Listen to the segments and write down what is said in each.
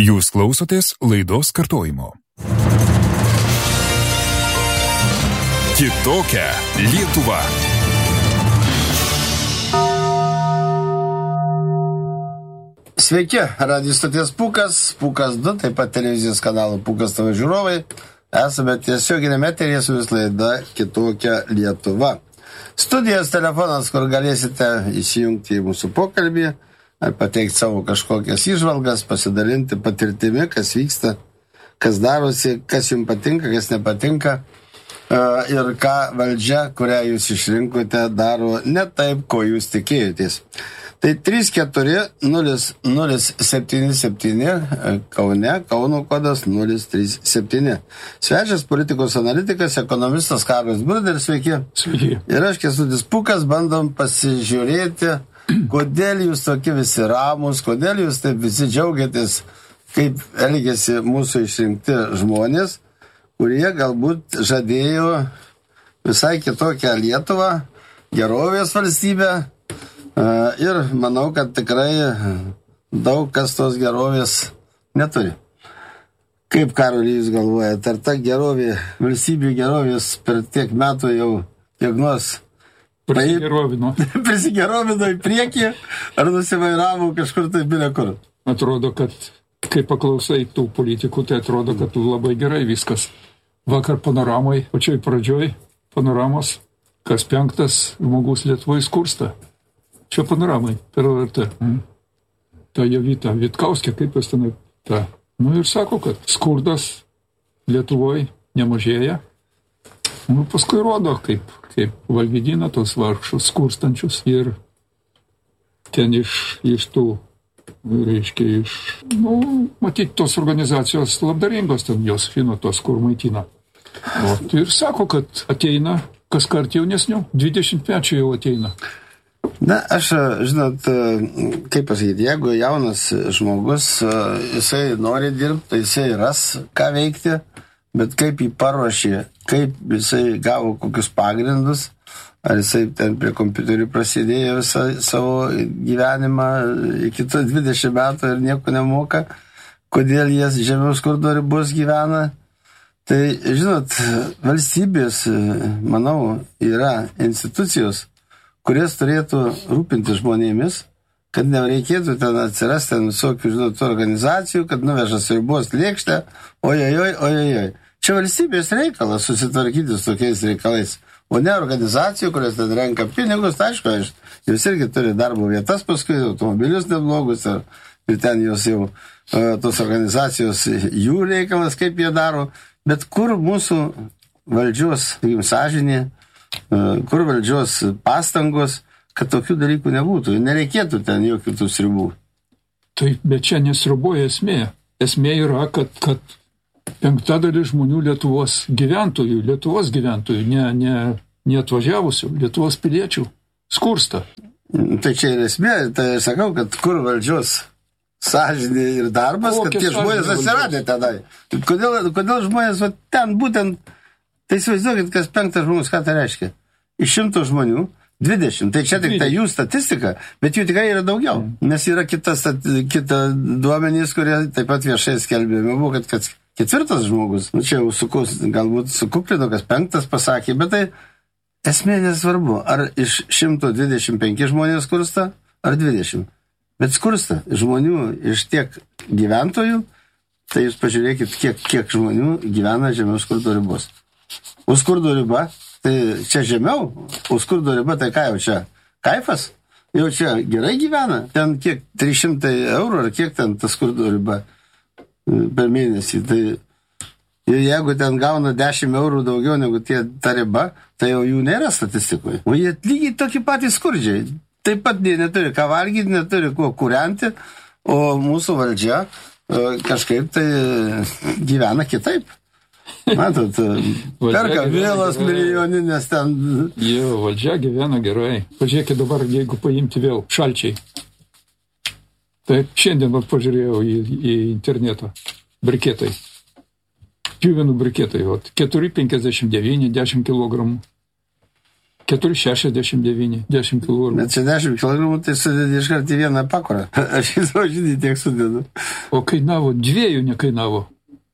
Jūs klausotės laidos kartojimo. Kitokia Lietuva. Sveiki, radijo stoties Pūkas 2, taip pat televizijos kanalo Pūkas TV žiūrovai. Esame tiesioginėme eteryje su vis laida Kitokia Lietuva. Studijos telefonas, kur galėsite įsijungti į mūsų pokalbį, ar pateikti savo kažkokias įžvalgas, pasidalinti patirtimi, kas vyksta, kas darosi, kas jums patinka, kas nepatinka ir ką valdžia, kurią jūs išrinkote, daro ne taip, ko jūs tikėjotės. Tai 340077 Kaune, Kauno kodas 037. Svečias politikos analitikas, ekonomistas Karolis Bruderis, sveiki. Sveiki. Ir aš Kęstutis Pūkas, bandom pasižiūrėti, kodėl jūs tokie visi ramus, kodėl jūs taip visi džiaugiatės, kaip elgėsi mūsų išrinkti žmonės, kurie galbūt žadėjo visai kitokią Lietuvą, gerovės valstybę. Ir manau, kad tikrai daug kas tos gerovės neturi. Kaip, Karoli, jūs galvojate, ar ta gerovė, valstybių gerovės per tiek metų jau kiek nors prisigerovino į priekį, ar nusivairavo kažkur tai bilė kur? Atrodo, kad kai paklausai tų politikų, tai atrodo, kad labai gerai viskas. Vakar panoramai, pačioj pradžioj panoramos, kas 5 žmogus Lietuvoje skursta. Čia panoramai per LRT. Ta Jovita Vitkauskė, kaip jis ten ta. Ir sako, kad skurdas Lietuvoje nemažėja. Paskui rodo, kaip valgydina tos vargšus skurstančius. Ir ten iš tų, reiškia, matyti tos organizacijos labdaringos, ten jos fino tos, kur maitina. Ir sako, kad ateina kas kart jaunesnių, 20 jau ateina. Na, aš, žinot, kaip pasakyti, jeigu jaunas žmogus, jisai nori dirbti, jisai ras ką veikti, bet kaip jį paruošė, kaip jisai gavo kokius pagrindus, ar jisai ten prie kompiuterių prasidėjo visą savo gyvenimą iki 20 metų ir nieko nemoka, kodėl jie žemiau skurdo ribos gyvena. Tai, žinot, valstybės, manau, yra institucijos, kurias turėtų rūpinti žmonėmis, kad nereikėtų ten atsirasti visokių, žinot, organizacijų, kad nuveža sriubos lėkštę, ojojoj. Čia valstybės reikalas susitvarkyti su tokiais reikalais, o ne organizacijų, kurios ten renka pinigus, tai aišku, jūs irgi turi darbo vietas paskui, automobilius neblogus, ir ten jūs jau, tos organizacijos, jų reikalas, kaip jie daro, bet kur mūsų valdžios, sąžinė, kur valdžios pastangos, kad tokių dalykų nebūtų. Nereikėtų ten jokių tų sriubų. Taip, bet čia nesriuboja esmė. Esmė yra, kad 5% žmonių Lietuvos gyventojų, ne atvažiavusių, Lietuvos piliečių, skursta. Tai čia ir esmė, tai aš sakau, kad kur valdžios sąžinė ir darbas, kad tie žmonės atsiradė tenai. Kodėl žmonės ten būtent. Tai įsivaizduokit, kas 5 žmogus, ką tai reiškia? Iš 100 žmonių 20. Tai čia tik ta jų statistika, bet jų tikrai yra daugiau. Nes yra kita duomenys, kurie taip pat viešai skelbėme. Buvo, kad 4 žmogus, čia jau galbūt sukuklino, kas 5 pasakė, bet tai esmė nesvarbu, ar iš 125 žmonės skursta, ar 20. Bet skursta žmonių iš tiek gyventojų, tai jūs pažiūrėkit, kiek žmonių gyvena žemiau skurdo ribos. O skurdo riba, tai čia žemiau, o skurdo riba, tai ką jau čia? Kaifas? Jau čia gerai gyvena? Ten kiek 300 eurų, ar kiek ten ta skurdo riba per mėnesį? Tai jeigu ten gauna 10 eurų daugiau negu ta riba, tai jau jų nėra statistikoje. O jie lygiai tokie patys skurdžiai. Taip pat jie neturi ką valgyti, neturi kuo kūrenti, o mūsų valdžia kažkaip tai gyvena kitaip. Matot, perka vėlas milijoninės ten. Jo, valdžia gyvena gerai. Pažiūrėkit dabar, jeigu paimti vėl šalčiai. Taip, šiandien pažiūrėjau į internetą. Briketai. Pjuvenų briketai. 4,59, 10 kg. 4,69, 10 kg. Bet čia 10 kg, tai sudėdė iškart į vieną pakurą. Aš į savo žinį tiek sudėdu. O kainavo, 2 nekainavo.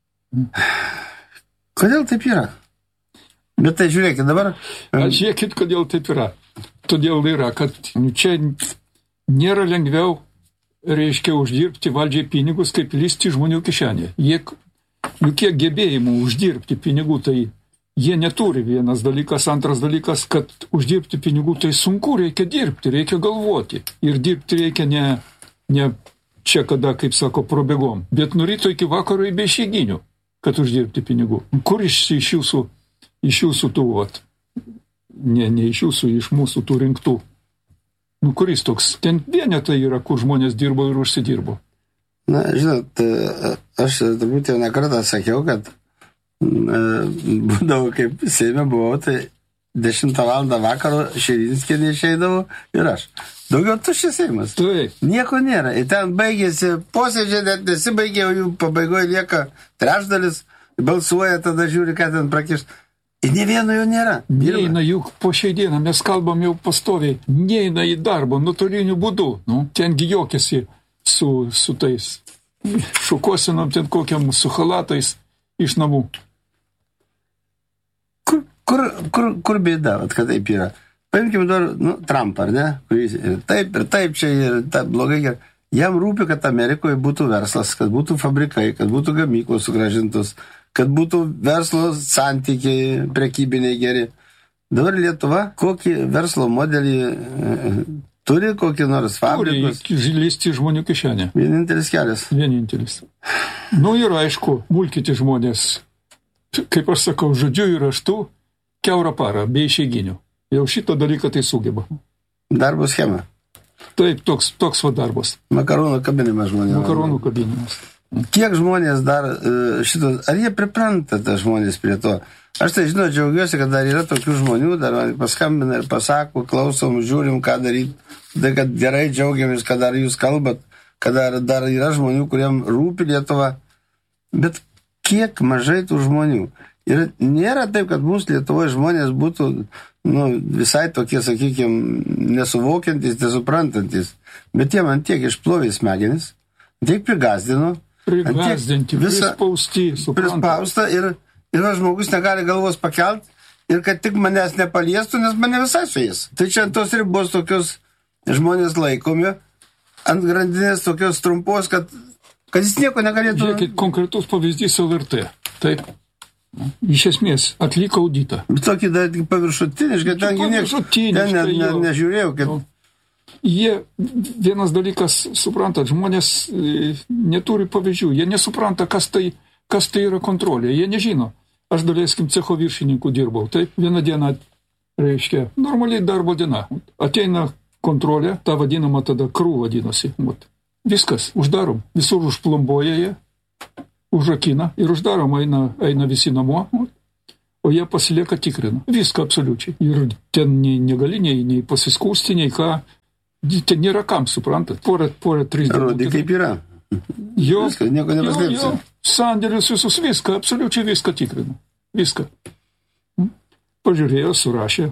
Kodėl taip yra? Bet tai žiūrėkit dabar. Žiūrėkit, kodėl taip yra. Todėl yra, kad čia nėra lengviau, reiškia, uždirbti valdžiai pinigus, kaip lysti žmonių kišenė. Jokie gebėjimų uždirbti pinigų, tai jie neturi, vienas dalykas. Antras dalykas, kad uždirbti pinigų, tai sunku, reikia dirbti, reikia galvoti. Ir dirbti reikia ne čia kada, kaip sako, probėgom, bet nuo ryto iki vakaro į be išeiginių, kad uždirbti pinigų. Kur iš jūsų tų, vat, ne iš jūsų, iš mūsų tų rinktų. Kuris toks? Ten vienetai yra, kur žmonės dirbo ir užsidirbo. Na, žinot, aš turbūt jau nekartą sakiau, kad būdavau, kaip Seime buvau, tai 10 valandą vakaro Širinskienė išeidavo ir aš. Daugiau tuščias Seimas. Taip. Nieko nėra. Ir ten baigėsi posėdžiai, net nesibaigė, o jų pabaigoje lieka trečdalis, balsuoja, tada žiūri, ką ten prakišt. Ir ne vieno jau nėra. Neina juk po šiai dieną, mes kalbam jau pastoviai, neina į darbą nuotoliniu būdu. Tengi juokiasi su tais šukosinom, ten kokiam su halatais iš namų. Kur bėda, kad taip yra? Paimkime dar, Trumpą, ar ne? Ir taip čia, ir taip blogai. Jam rūpi, kad Amerikoje būtų verslas, kad būtų fabrikai, kad būtų gamyklos sugrąžintos, kad būtų verslo santykiai, prekybiniai geri. Dabar Lietuva kokį verslo modelį turi, kokį nors fabrikus? Turi lysti žmonių kišenę. Vienintelis kelias. Vienintelis. Ir aišku, mulkyti žmonės, kaip aš sakau, žodžiu ir raštu, kiaurą parą, be išeiginių. Jau šitą dalyką tai sugeba. Darbo schema. Taip, toks va darbas. Makaronų kabinimas žmonės. Makaronų kabinimas. Kiek žmonės dar šito, ar jie pripranta tas žmonės prie to? Aš tai žinau, džiaugiuosi, kad dar yra tokių žmonių, dar man paskambina ir pasako, klausom, žiūrim, ką daryti. Tai, kad gerai džiaugiamės, kad dar jūs kalbat, kad dar yra žmonių, kuriem rūpi Lietuva. Bet kiek mažai tų žmonių? Ir nėra taip, kad mūsų Lietuvoje žmonės būtų visai tokie, sakykime, nesuvokiantis, nesuprantantis. Bet jie man tiek išplovė smegenis, tiek prigazdino. Prigazdinti, prispausta ir žmogus negali galvos pakelt ir kad tik manęs nepaliestų, nes mane visai su jais. Tai čia tos ribos tokios žmonės laikomi, ant grandinės tokios trumpos, kad jis nieko negalėtų... Žiūrėkit, konkretus pavyzdys LRT. Taip. Iš esmės, atliko auditą. Tokį dar tik paviršutiniškai, ten nežiūrėjau, kad... Jie, vienas dalykas, suprantat, žmonės neturi pavyzdžių, jie nesupranta, kas tai yra kontrolė, jie nežino. Aš daleiskim cecho viršininkų dirbau, taip, vieną dieną, reiškia, normaliai darbo diena. Ateina kontrolė, ta vadinama tada krū vadinosi. Viskas, uždarom, visur užplomboja jie, užrakina ir uždarom, eina visi namo, o jie pasilieka tikrina. Viską absoliučiai. Ir ten negali nei pasiskūsti, nei ką. Ten nėra kam, suprantat. Porą 3 dienų. Rodi kaip yra. Jo, viską, nieko nepaslėpsi. Sandėlius visus, viską, absoliučiai viską tikrina. Viską. Pažiūrėjo, surašė.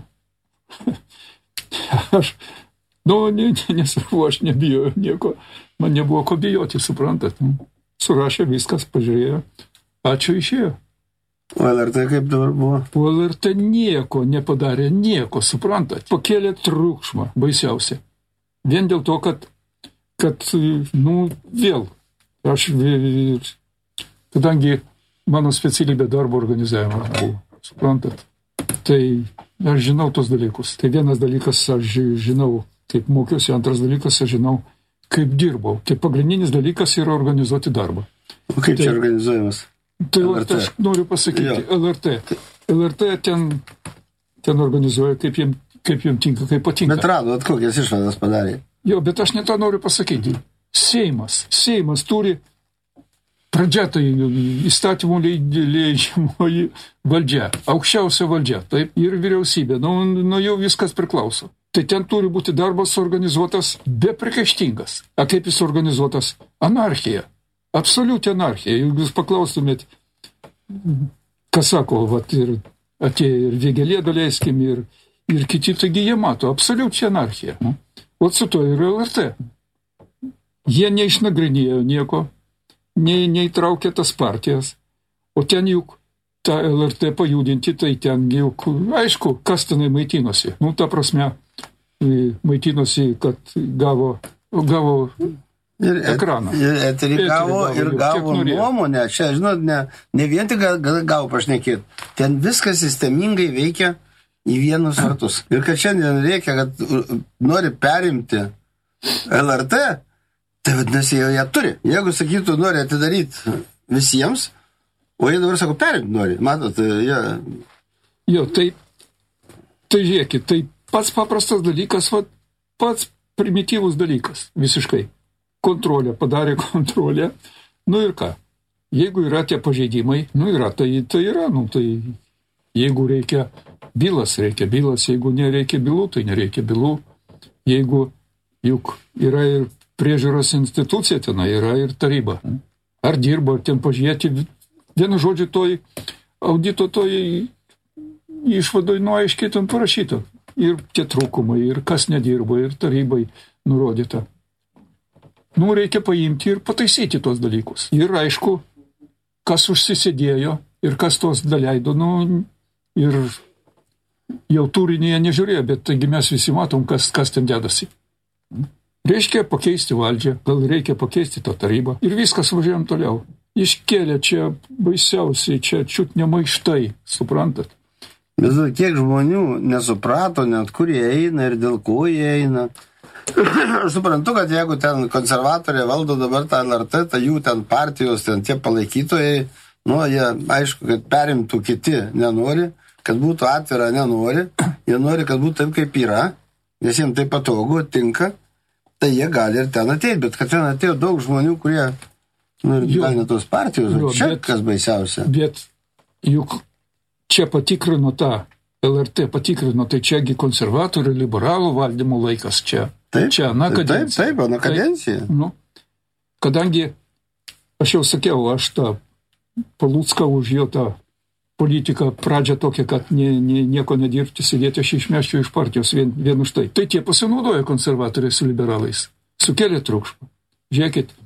Nesvarbu, aš nebijau nieko. Man nebuvo ko bijoti, suprantat. Surašė viskas, pažiūrėjo. Ačiū, išėjo. O LRT kaip dabar buvo? O LRT nieko nepadarė, nieko, suprantat. Pakėlė triukšmą, baisiausia. Vien dėl to, kad vėl, aš, kadangi mano specialybė darbo organizavimas buvo, suprantat, tai aš žinau tos dalykus. Tai vienas dalykas, aš žinau, kaip mokiausi, antras dalykas, aš žinau, kaip dirbau. Tai pagrindinis dalykas yra organizuoti darbą. O kaip čia organizuojamas? Tai aš noriu pasakyti, LRT ten organizuoja, kaip jiems tinka, kaip patinka. Bet radot, kokias išvadas padarė. Jo, bet aš ne tą noriu pasakyti. Seimas turi pradžia, tai įstatymų leidžiamoji valdžia, aukščiausia valdžia, taip, ir vyriausybė, nuo jau viskas priklauso. Tai ten turi būti darbas organizuotas beprikaištingas. A kaip jis organizuotas? Anarchija. Absoliuti anarchija. Jeigu jūs paklaustumėt, kas sako, vat, ir atėjo ir Vėgėlė, daleiskim, ir kiti, taigi jie mato absoliučią anarchiją. O su to ir LRT. Jie neišnagrinėjo nieko, neįtraukė tas partijas, o ten juk tą LRT pajudinti, tai ten juk, aišku, kas tenai maitinosi. Ta prasme, maitinosi, kad gavo ekraną. Ir gavo nuomonę. Čia, žinot, ne vien tik gavo pašnekėti. Ten viskas sistemingai veikia į vienus vartus. Ir kad šiandien reikia, kad nori perimti LRT, tai vadinasi, jie turi. Jeigu sakytų, nori atidaryti visiems, o jie dabar sako, perimti nori. Matot, jie... Jo, tai žiūrėkit, tai pats paprastas dalykas, pats primityvus dalykas, visiškai. Kontrolė, padarė kontrolę. Ir ką? Jeigu yra tie pažeidimai, yra, tai yra, tai jeigu reikia bylas, jeigu nereikia bylų, tai nereikia bylų. Jeigu juk yra ir priežiūros institucija tenai, yra ir taryba. Ar dirba, ar ten pažiūrėti, vienu žodžiu, toj audito toj išvadoj nuaiškiai ten parašyta. Ir tie trūkumai, ir kas nedirba, ir tarybai nurodyta. Reikia paimti ir pataisyti tos dalykus. Ir aišku, kas užsisėdėjo ir kas tos daleido, ir jau turinėje nežiūrėjo, bet taigi mes visi matom, kas ten dedasi. Reiškia pakeisti valdžią, gal reikia pakeisti tą tarybą ir viskas važiuojam toliau. Iškėlė čia baisiausiai, čia čiut nemaištai, suprantat? Bet kiek žmonių nesuprato, net kur jie eina ir dėl ko jie eina. Aš suprantu, kad jeigu ten konservatoriai valdo dabar tą LRT, tai jų ten partijos, ten tie palaikytojai, jie aišku, kad perimtų kiti nenori, kad būtų atvira nenori, jie nori, kad būtų taip, kaip yra, nes jiems tai patogu, tinka, tai jie gali ir ten ateiti, bet kad ten atėjo daug žmonių, kurie, gal ne tos partijos, čia kas baisiausia. Bet juk čia patikrino tą LRT, tai čiagi konservatorių, liberalų valdymo laikas čia. Čia, kadencija. Taip, kadencija. Kadangi, aš jau sakiau, aš tą Palucką už jo tą politiką pradžią tokią, kad nieko nedirbti, sėdėti, aš išmeščiau iš partijos vien už tai. Tai tie pasinaudojo konservatoriai su liberalais. Sukėlė triukšmą. Žiūrėkit,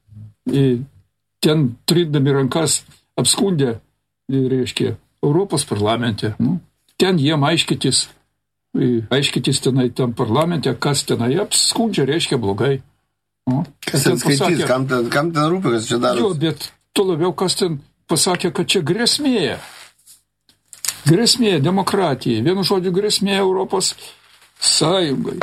ten tridami rankas apskundė, reiškia, Europos parlamente. Ten jiem aiškytis tenai tam parlamente, kas tenai apskundžia, reiškia blogai. Kas ten skaitys, kam ten rūpi, kas čia daros? Jo, bet to labiau, kas ten pasakė, kad čia grėsmė. Grėsmė demokratijai, vienu žodžiu grėsmė Europos Sąjungai.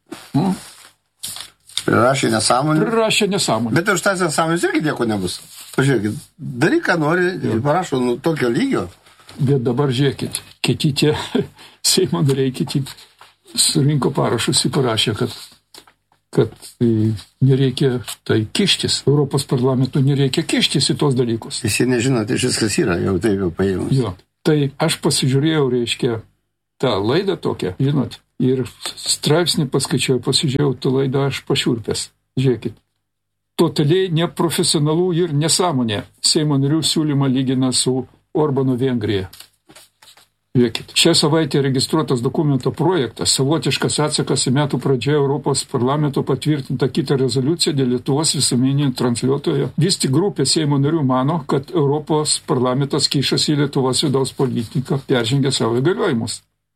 Prirašė nesąmonę. Bet už tas nesąmonės irgi nieko nebus. Pažiūrėkit, daryk, ką nori, ir parašo tokio lygio. Bet dabar žiūrėkit, kiti tie Seimo nariai, kiti surinko parašus ir parašė, kad nereikia tai kištis. Europos parlamentų nereikia kištis į tos dalykus. Visi nežino, tai viskas yra, jau taip jau paėmus. Jo, tai aš pasižiūrėjau, reiškia, tą laidą tokią, žinot, ir straipsnį pasižiūrėjau tą laidą, aš pašiurpęs. Žiūrėkit, totaliai neprofesionalų ir nesąmonė Seimo narių siūlymą lygina su Orbano Vengrija. Žiūrėkit, šią savaitę registruotas dokumento projektas, savotiškas atsakas į metų pradžioje Europos parlamento patvirtinta kitą rezoliuciją dėl Lietuvos visuomeninio transliuotojo. Vis tik grupė Seimo narių mano, kad Europos parlamentas kišasi į Lietuvos vidaus politiką, peržengė savo įgaliojimus.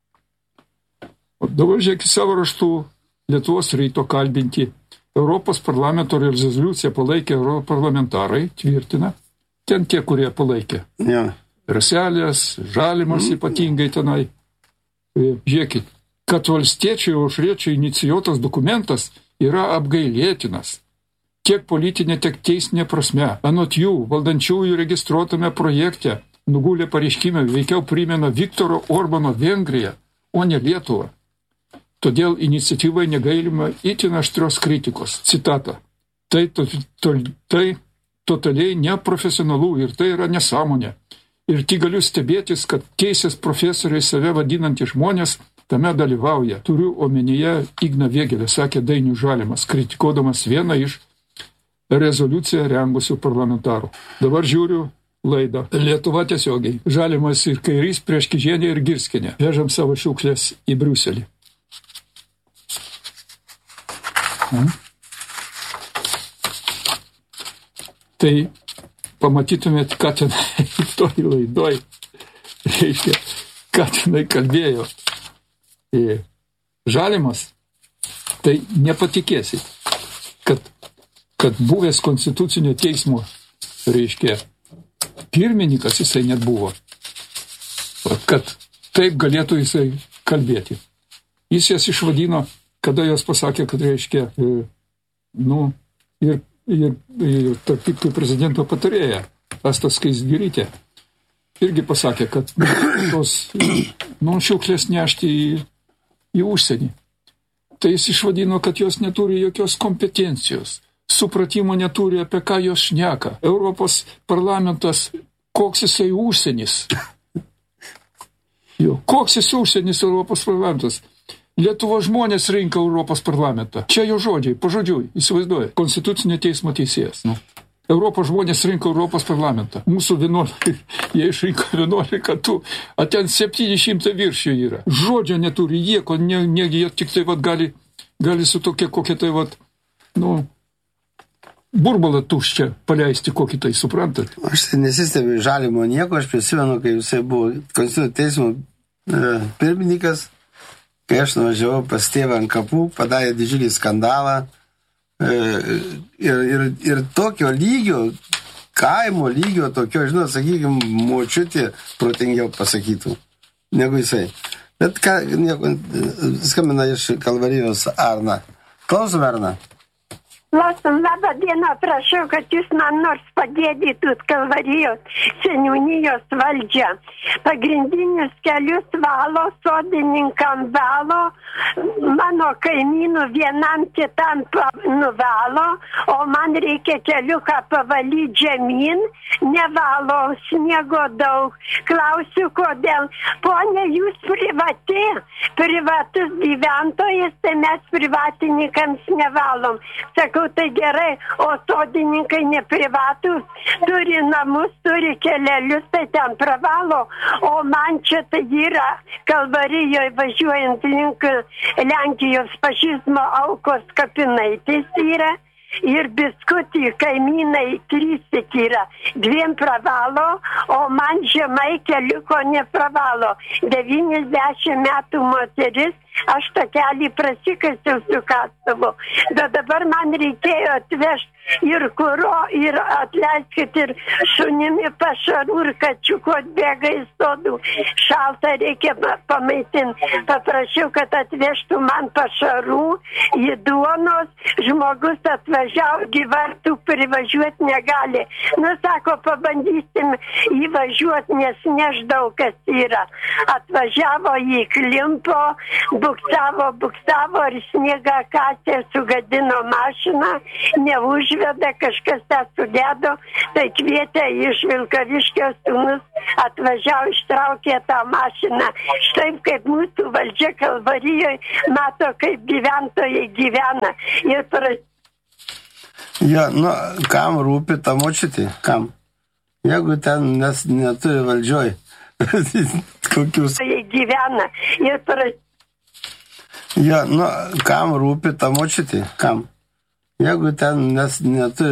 O dabar žiūrėkit savo raštų Lietuvos ryto kalbinti. Europos parlamento rezoliuciją palaikė europarlamentarai, tvirtina. Ten tie, kurie palaikė. Ja. Raselės, Žalimas ypatingai tenai. Žiūrėkit, kad valstiečių ir aušriečių inicijuotas dokumentas yra apgailėtinas. Tiek politinė, tiek teisinė prasme. Anot jų, valdančiųjų registruotame projekte nugulė pareiškime veikiau primena Viktoro Orbano Vengriją, o ne Lietuvą. Todėl iniciatyvai negailima itin aštrios kritikos. Citata. Tai totaliai neprofesionalų ir tai yra nesąmonė. Ir tik galiu stebėtis, kad teisės profesoriai save vadinantys žmonės tame dalyvauja. Turiu omenyje Igną Vėgėlę, sakė Dainius Žalimas, kritikuodamas vieną iš rezoliuciją rengusių parlamentarų. Dabar žiūriu laidą. Lietuva tiesiogiai. Žalimas ir Kairys prieš Kižienę ir Girskinę. Vežam savo šiukšlės į Briuselį. Tai pamatytumėt, ką ten toj laidoj, reiškia, ką tenai kalbėjo. Žalimas, tai nepatikėsit, kad buvęs konstitucinio teismo, reiškia, pirmininkas jisai net buvo, kad taip galėtų jisai kalbėti. Jis jas išvadino, kada jos pasakė, kad reiškia, ir tarp kitko prezidento patarėja, Asta Skaisgirytė, irgi pasakė, kad tos šiukšlės nešti į užsienį. Tai jis išvadino, kad jos neturi jokios kompetencijos, supratimo neturi, apie ką jos šneka. Europos parlamentas, koks jisai užsienis. Koks jis užsienis Europos parlamentas. Lietuvo žmonės rinka Europos parlamentą. Čia jo žodžiai, pažodžiui, įsivaizduoja. Konstitucinio teismo teisėjas. Europos žmonės rinka Europos parlamentą. Mūsų 11, jie išrinko 11, o ten 700 viršių yra. Žodžio neturi, negi jie tik tai gali su tokia kokia tai burbalą tuščią paleisti kokį tai, suprantat? Aš tai nesistebiu Žalimo nieko, aš prisimenu, kai jisai buvo Konstitucinio teismo pirmininkas, kai aš nuvažiavau pas tėvą ant kapų, padarė didžiulį skandalą ir tokio lygio, kaimo lygio, tokio, žinot, sakykime, močiutė protingiau pasakytų, negu jisai. Bet skambina iš Kalvarijos Arna. Klausom, Arna. Klausom, labą dieną, prašau, kad jūs man nors padėdytut Kalvarijos seniūnijos valdžią. Pagrindinius kelius valo, sodininkam valo, mano kaimynų vienam kitam nuvalo, o man reikia keliuką pavalyti žemyn, nevalo, sniego daug. Klausiu, kodėl. Pone, jūs privatus gyventojas, tai mes privatininkams nevalom. Sakau, tai gerai, o sodininkai neprivatus, turi namus, turi kelelius, tai ten pravalo, o man čia tai yra Kalvarijoje važiuojant link Lenkijos fašizmo aukos kapinaitės yra. Ir biskutį kaimynai 3 tik yra, 2 pravalo, o man žemai keliuko nepravalo. 90 metų moteris, aš takelį prasikasiau su kastuvu, bet dabar man reikėjo atvežti ir kuro, ir atleiskit, ir šunimi pašarų, ir kačiuko atbėga į sodų. Šalta reikia pamaitinti. Paprašiau, kad atvežtų man pašarų, į duonos, žmogus atvažiavo, gyvartų privažiuoti negali. Sako, pabandysim įvažiuoti, nes neždaug kas yra. Atvažiavo į klimpo, buksavo ir sniegą kasė, sugadino mašiną, neužveda, kažkas tą sugedo, tai kvietė iš Vilkaviškio sūnus, atvažiavo, ištraukė tą mašiną. Štai kaip mūsų valdžia Kalvarijoje mato, kaip gyventojai gyvena. Kam rūpi ta močiutė? Kam? Jeigu ten neturi valdžioj, kokius... gyvena. Kam rūpi ta močiutė? Kam? Jeigu ten neturi